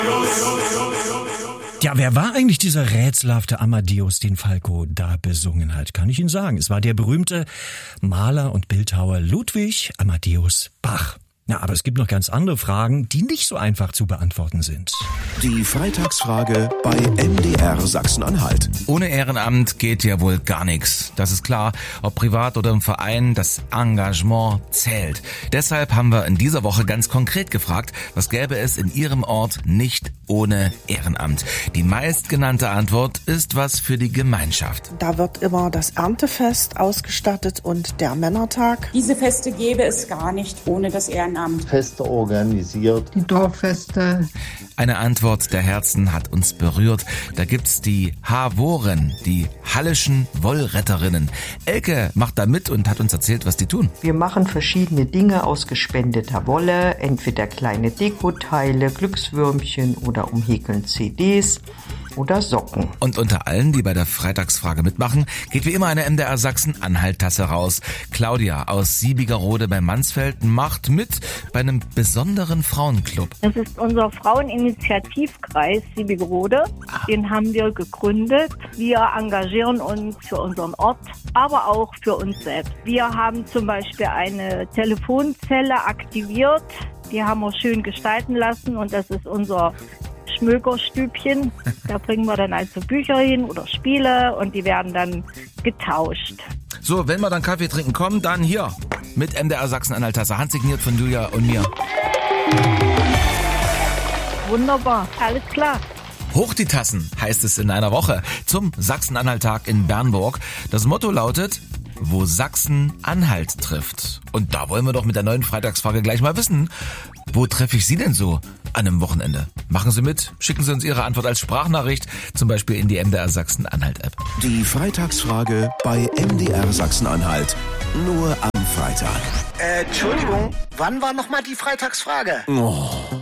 Ja, wer war eigentlich dieser rätselhafte Amadeus, den Falco da besungen hat? Kann ich Ihnen sagen. Es war der berühmte Maler und Bildhauer Ludwig Amadeus Bach. Ja, aber es gibt noch ganz andere Fragen, die nicht so einfach zu beantworten sind. Die Freitagsfrage bei MDR Sachsen-Anhalt. Ohne Ehrenamt geht ja wohl gar nichts. Das ist klar, ob privat oder im Verein, das Engagement zählt. Deshalb haben wir in dieser Woche ganz konkret gefragt, was gäbe es in Ihrem Ort nicht ohne Ehrenamt? Die meistgenannte Antwort ist was für die Gemeinschaft. Da wird immer das Erntefest ausgestattet und der Männertag. Diese Feste gäbe es gar nicht ohne das Ehrenamt. Feste organisiert. Die Dorffeste. Eine Antwort der Herzen hat uns berührt. Da gibt's die Havoren, die Hallischen Wollretterinnen. Elke macht da mit und hat uns erzählt, was die tun. Wir machen verschiedene Dinge aus gespendeter Wolle, entweder kleine Dekoteile, Glückswürmchen oder umhäkeln CDs oder Socken. Und unter allen, die bei der Freitagsfrage mitmachen, geht wie immer eine MDR Sachsen-Anhalt-Tasse raus. Claudia aus Siebigerode bei Mansfeld macht mit bei einem besonderen Frauenclub. Das ist unser Fraueninitiativkreis Siebigerode. Den haben wir gegründet. Wir engagieren uns für unseren Ort, aber auch für uns selbst. Wir haben zum Beispiel eine Telefonzelle aktiviert. Die haben wir schön gestalten lassen und das ist unser Schmökerstübchen. Da bringen wir dann also Bücher hin oder Spiele und die werden dann getauscht. So, wenn wir dann Kaffee trinken kommen, dann hier mit MDR Sachsen-Anhalt-Tasse, handsigniert von Julia und mir. Wunderbar, alles klar. Hoch die Tassen, heißt es in einer Woche zum Sachsen-Anhalt-Tag in Bernburg. Das Motto lautet: Wo Sachsen-Anhalt trifft. Und da wollen wir doch mit der neuen Freitagsfrage gleich mal wissen, wo treffe ich Sie denn so an einem Wochenende? Machen Sie mit, schicken Sie uns Ihre Antwort als Sprachnachricht, zum Beispiel in die MDR Sachsen-Anhalt-App. Die Freitagsfrage bei MDR Sachsen-Anhalt. Nur am Freitag. Entschuldigung, wann war nochmal die Freitagsfrage? Oh.